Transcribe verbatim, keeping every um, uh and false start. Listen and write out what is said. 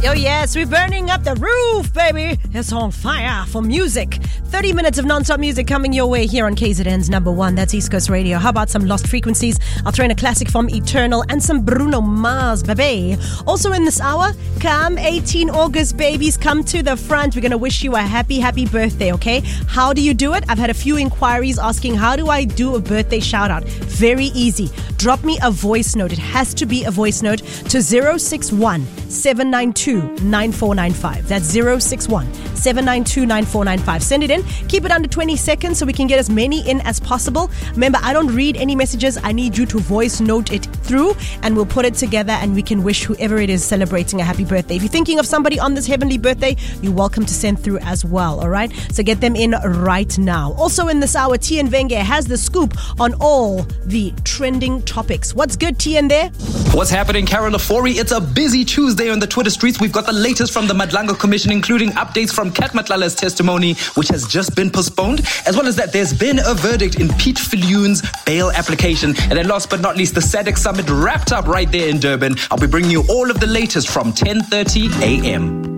Oh yes, we're burning up the roof, baby. It's on fire for music. thirty minutes of non-stop music coming your way here on K Z N's number one. That's East Coast Radio. How about some Lost Frequencies? I'll throw in a classic from Eternal and some Bruno Mars, baby. Also in this hour, come eighteen August, babies, come to the front. We're going to wish you a happy, happy birthday, okay? How do you do it? I've had a few inquiries asking, how do I do a birthday shout out? Very easy. Drop me a voice note. It has to be a voice note to zero six one, seven nine two, nine four nine five. That's zero six one, seven nine two, nine four nine five. Send it in. Keep it under twenty seconds so we can get as many in as possible. Remember, I don't read any messages. I need you to voice note it through and we'll put it together and we can wish whoever it is celebrating a happy birthday. If you're thinking of somebody on this heavenly birthday, you're welcome to send through as well, all right? So get them in right now. Also in this hour, Tian Venge has the scoop on all the trending topics. What's good, Tian, there? What's happening, Carol Lafori? It's a busy Tuesday on the Twitter streets. We've got the latest from the Madlango Commission, including updates from Kat Matlala's testimony, which has just been postponed, as well as that there's been a verdict in Pete Viljoen's bail application. And then last but not least, the SADC Summit wrapped up right there in Durban. I'll be bringing you all of the latest from ten thirty a.m.